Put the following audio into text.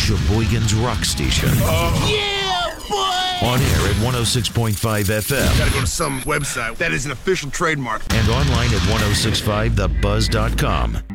Sheboygan's rock station. Yeah, boy! On air at 106.5 FM. Gotta go to some website that is an official trademark. And online at 1065thebuzz.com.